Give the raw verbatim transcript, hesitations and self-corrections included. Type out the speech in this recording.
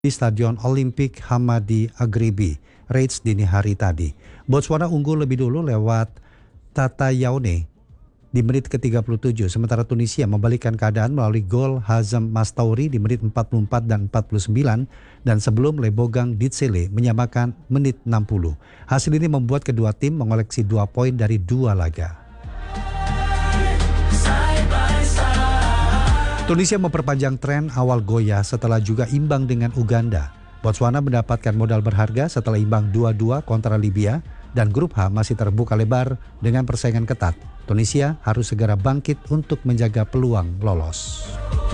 di Stadion Olimpik Hamadi Agribi, Reds dini hari tadi. Botswana unggul lebih dulu lewat Tata Yaone di menit ke tiga puluh tujuh, sementara Tunisia membalikkan keadaan melalui gol Hazem Mastouri di menit empat puluh empat dan empat puluh sembilan, dan sebelum Lebogang Ditsele menyamakan menit enam puluh. Hasil ini membuat kedua tim mengoleksi dua poin dari dua laga. Tunisia memperpanjang tren awal goyah setelah juga imbang dengan Uganda. Botswana mendapatkan modal berharga setelah imbang dua dua kontra Libya, dan grup H masih terbuka lebar dengan persaingan ketat. Tunisia harus segera bangkit untuk menjaga peluang lolos.